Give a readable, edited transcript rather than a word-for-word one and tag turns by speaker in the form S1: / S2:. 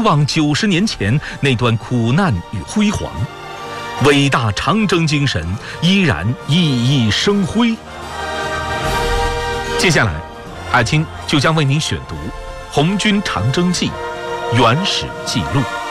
S1: 望90年前那段苦难与辉煌，伟大长征精神依然熠熠生辉。接下来，艾青就将为您选读《红军长征记》原始记录。